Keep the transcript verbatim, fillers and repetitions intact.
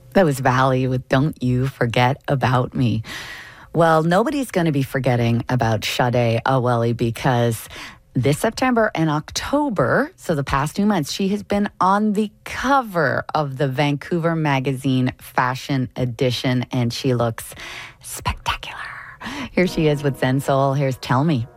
That was Valley with Don't You Forget About Me. Well, nobody's going to be forgetting about Sade Aweli because this September and October, so the past two months, she has been on the cover of the Vancouver Magazine Fashion Edition, and she looks spectacular. Here she is with Zen Soul. Here's Tell Me.